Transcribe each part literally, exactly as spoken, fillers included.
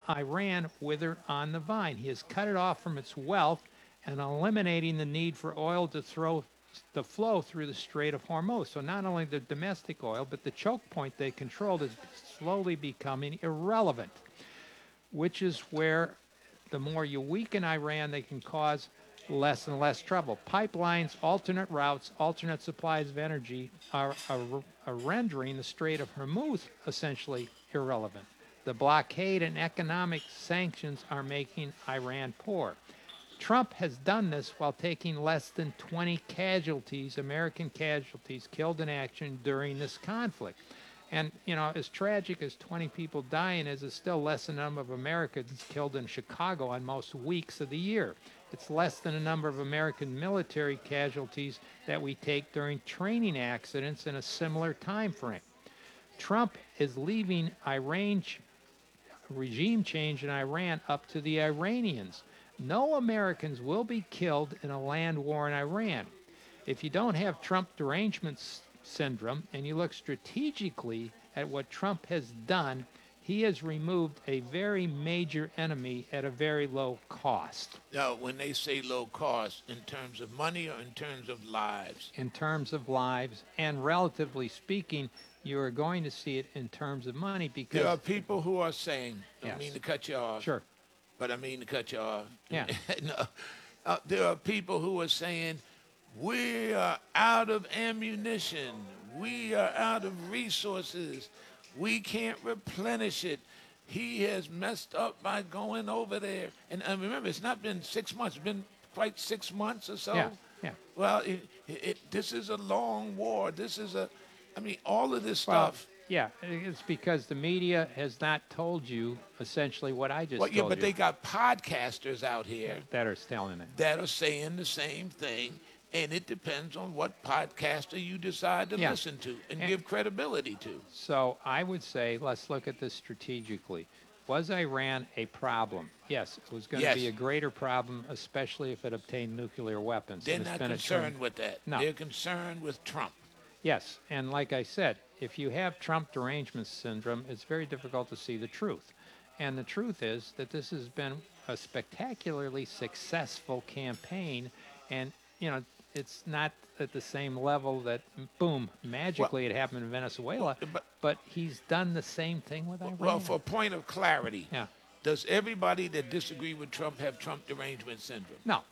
Iran withered on the vine. He has cut it off from its wealth and eliminating the need for oil to throw the flow through the Strait of Hormuz. So not only the domestic oil, but the choke point they controlled is slowly becoming irrelevant, which is where the more you weaken Iran, they can cause less and less trouble. Pipelines, alternate routes, alternate supplies of energy are, are, are rendering the Strait of Hormuz essentially irrelevant. The blockade and economic sanctions are making Iran poor. Trump has done this while taking less than twenty casualties, American casualties, killed in action during this conflict. And, you know, as tragic as twenty people dying is, it's still less than the number of Americans killed in Chicago on most weeks of the year. It's less than the number of American military casualties that we take during training accidents in a similar time frame. Trump is leaving Iran regime change in Iran up to the Iranians. No Americans will be killed in a land war in Iran. If you don't have Trump derangement s- syndrome and you look strategically at what Trump has done, he has removed a very major enemy at a very low cost. Now, when they say low cost, in terms of money or in terms of lives? In terms of lives, and relatively speaking, you are going to see it in terms of money There because, are people who are saying, I don't yes, mean to cut you off, sure, but I mean to cut you off. yeah, No, uh, there are people who are saying, we are out of ammunition. We are out of resources. We can't replenish it. He has messed up by going over there. And, and remember, it's not been six months. It's been quite six months or so. yeah, yeah. Well, it, it, it, this is a long war. This is a, I mean, all of this Well, stuff. yeah, it's because the media has not told you essentially what I just Well, yeah, told but you they got podcasters out here that are telling it. that are saying the same thing, and it depends on what podcaster you decide to Yeah. listen to and And- give credibility to. So I would say let's look at this strategically. Was Iran a problem? Yes, it was going to Yes. be a greater problem, especially if it obtained nuclear weapons. They're and it's not been a concerned trend. with that. No. They're concerned with Trump. Yes, and like I said, if you have Trump derangement syndrome, it's very difficult to see the truth. And the truth is that this has been a spectacularly successful campaign, and you know it's not at the same level that boom magically it happened in Venezuela, but- but he's done the same thing with Iran. Well, for a point of clarity, yeah, does everybody that disagree with Trump have Trump derangement syndrome? no,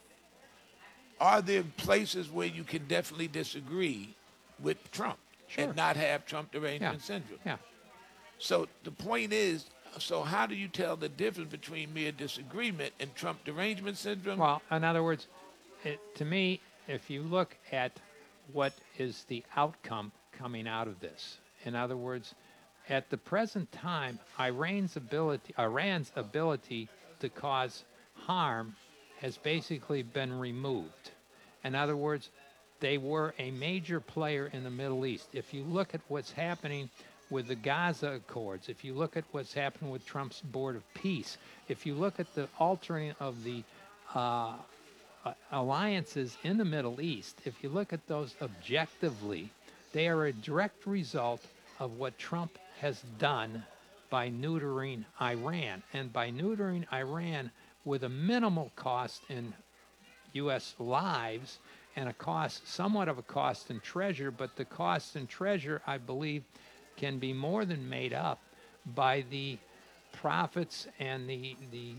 Are there places where you can definitely disagree with Trump Sure. and not have Trump yeah, derangement syndrome? yeah. So the point is, so how do you tell the difference between mere disagreement and Trump derangement syndrome? Well, in other words, it, to me, if you look at what is the outcome coming out of this, in other words, at the present time, Iran's ability, Iran's ability to cause harm has basically been removed. In other words, they were a major player in the Middle East. If you look at what's happening with the Gaza Accords, if you look at what's happened with Trump's Board of Peace, if you look at the altering of the uh, uh, alliances in the Middle East, if you look at those objectively, they are a direct result of what Trump has done by neutering Iran. And by neutering Iran with a minimal cost in U S lives and a cost, somewhat of a cost in treasure, but the cost in treasure, I believe, can be more than made up by the profits and the, the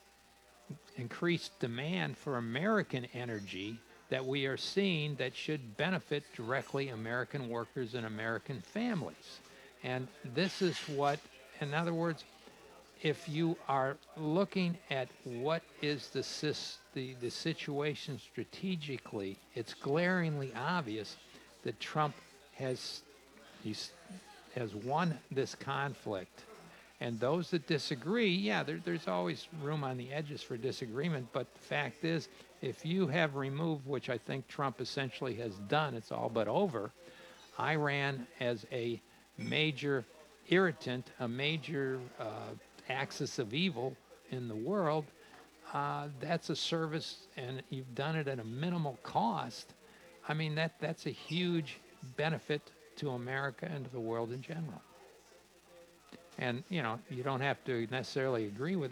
increased demand for American energy that we are seeing that should benefit directly American workers and American families. And this is what, in other words, if you are looking at what is the, sis, the, the situation strategically, it's glaringly obvious that Trump has, he's, has won this conflict. And those that disagree, yeah, there, there's always room on the edges for disagreement. But the fact is, if you have removed, which I think Trump essentially has done, it's all but over, Iran as a major irritant, a major uh, axis of evil in the world, uh, that's a service, and you've done it at a minimal cost. I mean, that that's a huge benefit to America and to the world in general. And, you know, you don't have to necessarily agree with